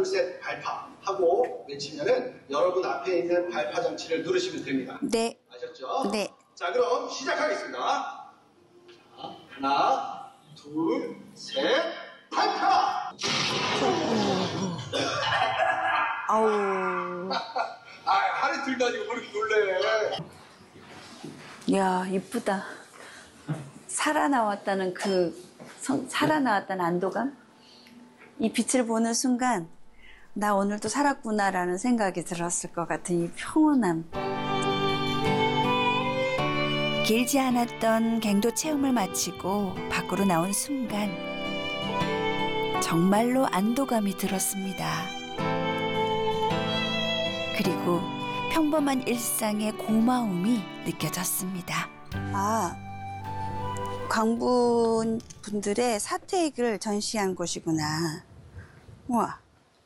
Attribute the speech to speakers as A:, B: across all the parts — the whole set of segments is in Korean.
A: 둘, 셋, 발파 하고 외치면은 여러분 앞에 있는 발파 장치를 누르시면 됩니다.
B: 네.
A: 아셨죠?
B: 네.
A: 자, 그럼 시작하겠습니다. 자, 하나, 둘, 셋, 발파!
B: 아우.
A: 하루 들도 아니고 그렇게 놀래.
B: 야, 이쁘다. 살아나왔다는 살아나왔다는 안도감? 이 빛을 보는 순간, 나 오늘도 살았구나라는 생각이 들었을 것 같은 이 평온함.
C: 길지 않았던 갱도 체험을 마치고 밖으로 나온 순간, 정말로 안도감이 들었습니다. 그리고 평범한 일상의 고마움이 느껴졌습니다.
B: 아, 광분분들의 사택을 전시한 곳이구나. 우와.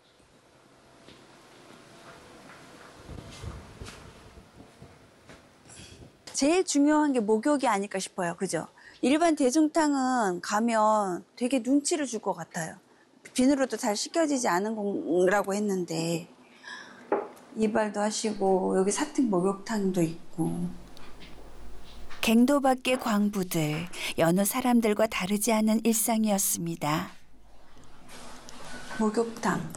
B: 제일 중요한 게 목욕이 아닐까 싶어요. 그죠? 일반 대중탕은 가면 되게 눈치를 줄 것 같아요. 비누로도 잘 씻겨지지 않은 거라고 했는데 이발도 하시고 여기 사택 목욕탕도 있고.
C: 갱도 밖의 광부들, 여느 사람들과 다르지 않은 일상이었습니다.
B: 목욕탕.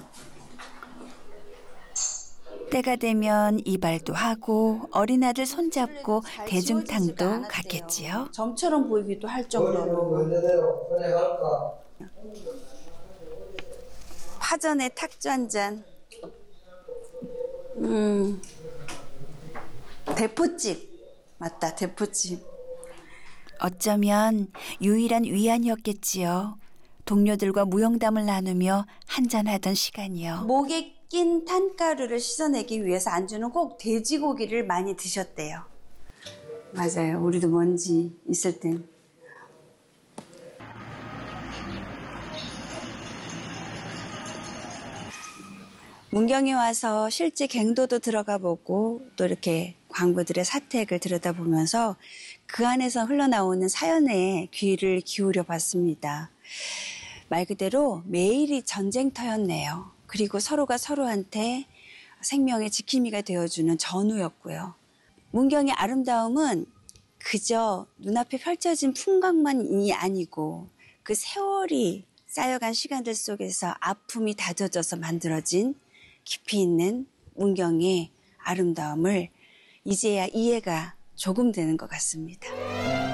C: 때가 되면 이발도 하고 어린아들 손잡고 대중탕도 갔겠지요.
B: 점처럼 보이기도 할 정도로. 파전에 탁주 한 잔. 대포집. 맞다, 대포집.
C: 어쩌면 유일한 위안이었겠지요. 동료들과 무용담을 나누며 한잔하던 시간이요.
B: 목에 낀 탄가루를 씻어내기 위해서 안주는 꼭 돼지고기를 많이 드셨대요. 맞아요. 우리도 먼지 있을 땐. 문경에 와서 실제 갱도도 들어가 보고 또 이렇게 광부들의 사택을 들여다보면서 그 안에서 흘러나오는 사연에 귀를 기울여 봤습니다. 말 그대로 매일이 전쟁터였네요. 그리고 서로가 서로한테 생명의 지킴이가 되어주는 전우였고요. 문경의 아름다움은 그저 눈앞에 펼쳐진 풍광만이 아니고 그 세월이 쌓여간 시간들 속에서 아픔이 다져져서 만들어진 깊이 있는 문경의 아름다움을 이제야 이해가 조금 되는 것 같습니다.